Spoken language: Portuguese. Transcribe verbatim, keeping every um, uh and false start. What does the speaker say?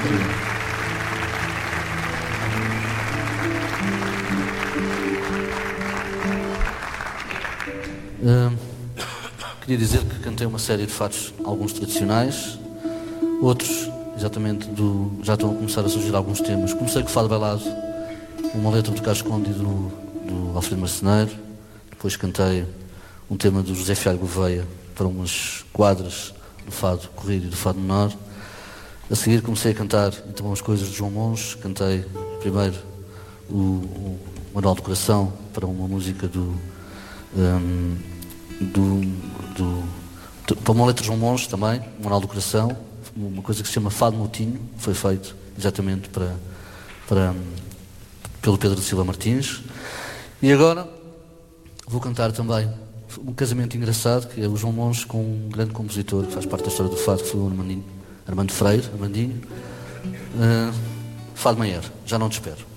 Uh, queria dizer que cantei uma série de fados, alguns tradicionais, outros exatamente do... já estão a começar a surgir alguns temas. Comecei com o fado bailado, uma letra do Carlos Conde e do, do Alfredo Marceneiro. Depois cantei um tema do José Fialho Gouveia para umas quadras do fado corrido e do fado menor. A seguir comecei a cantar então as coisas de João Monge. Cantei primeiro o, o Manual do Coração para uma música do, um, do, do, do para uma letra de João Monge também, o Manual do Coração, uma coisa que se chama Fado Moutinho, foi feito exatamente para, para, pelo Pedro da Silva Martins. E agora vou cantar também um casamento engraçado, que é o João Monge com um grande compositor que faz parte da história do fado, que foi o Armandinho, Armando Freire, Armandinho. Uh, Fado Maior, Já Não Te Espero.